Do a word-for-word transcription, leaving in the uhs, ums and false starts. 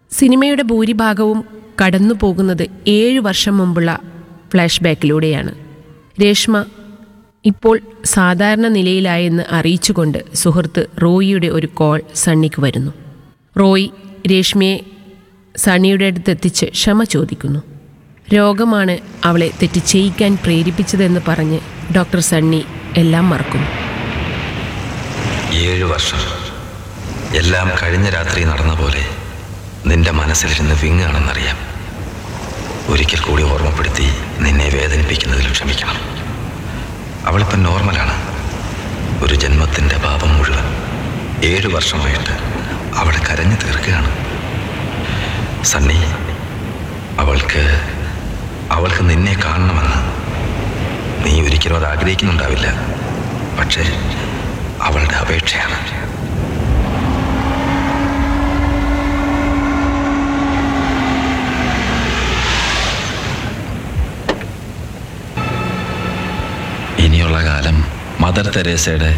സിനിമയുടെ ഭൂരിഭാഗവും കടന്നു പോകുന്നത് ഏഴു വർഷം മുമ്പുള്ള ഫ്ലാഷ് ബാക്കിലൂടെയാണ്. രേഷ്മ ഇപ്പോൾ സാധാരണ നിലയിലായെന്ന് അറിയിച്ചുകൊണ്ട് സുഹൃത്ത് റോയിയുടെ ഒരു കോൾ സണ്ണിക്ക് വരുന്നു. റോയി രേഷ്മയെ സണ്ണിയുടെ അടുത്തെത്തിച്ച് ക്ഷമ ചോദിക്കുന്നു. രോഗമാണ് അവളെ തെറ്റ് ചെയ്യിക്കാൻ പ്രേരിപ്പിച്ചതെന്ന് പറഞ്ഞ് ഡോക്ടർ സണ്ണി എല്ലാം മറക്കുന്നു. ഏഴു വർഷം എല്ലാം കഴിഞ്ഞ രാത്രി നടന്ന പോലെ നിന്റെ മനസ്സിലിരുന്ന് വിങ്ങാണെന്നറിയാം. ഒരിക്കൽ കൂടി ഓർമ്മപ്പെടുത്തി നിന്നെ വേദനിപ്പിക്കുന്നതിൽ ക്ഷമിക്കണം. അവളിപ്പം നോർമലാണ്. ഒരു ജന്മത്തിൻ്റെ പാപം മുഴുവൻ ഏഴു വർഷമായിട്ട് അവളെ കരഞ്ഞു തീർക്കുകയാണ്. സണ്ണി, അവൾക്ക് അവൾക്ക് നിന്നെ കാണണമെന്ന് നീ ഒരിക്കലും അത് ആഗ്രഹിക്കുന്നുണ്ടാവില്ല. പക്ഷേ അവളുടെ അപേക്ഷയാണ്. ഇനിയുള്ള കാലം മദർ തെരേസയുടെ